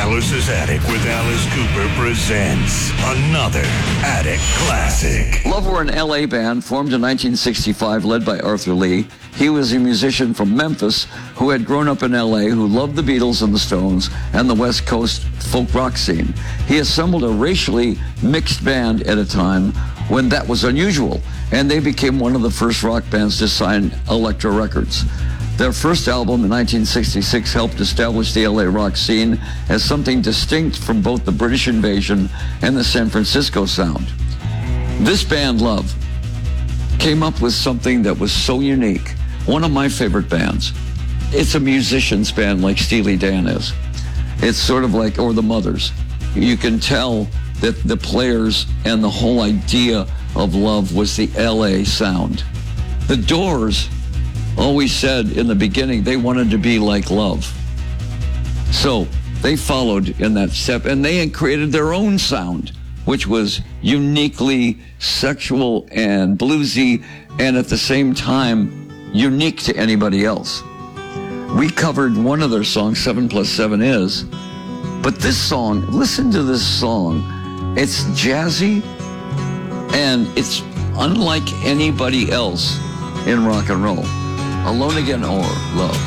Alice's Attic with Alice Cooper presents another Attic Classic. Love were an L.A. band formed in 1965, led by Arthur Lee. He was a musician from Memphis who had grown up in L.A., who loved the Beatles and the Stones and the West Coast folk rock scene. He assembled a racially mixed band at a time when that was unusual, and they became one of the first rock bands to sign Elektra Records. Their first album in 1966 helped establish the LA rock scene as something distinct from both the British invasion and the San Francisco sound. This band, Love, came up with something that was so unique. One of my favorite bands. It's a musician's band like Steely Dan is. It's sort of like, or the Mothers. You can tell that the players and the whole idea of Love was the LA sound. The Doors always said in the beginning they wanted to be like Love. So they followed in that step, and they had created their own sound, which was uniquely sexual and bluesy, and at the same time unique to anybody else. We covered one of their songs, 7+7 Is, but this song, listen to this song. It's jazzy, and it's unlike anybody else in rock and roll. Alone Again or Love.